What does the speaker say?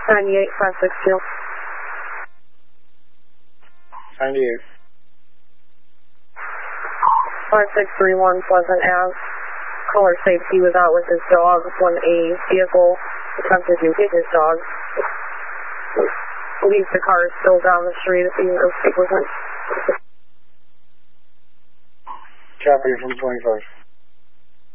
98562. 98. 5631 Pleasant Ave. Caller safety was out with his dog when a vehicle attempted to hit his dog. Believes the car is still down the street if he goes speak with him. Copy from 25.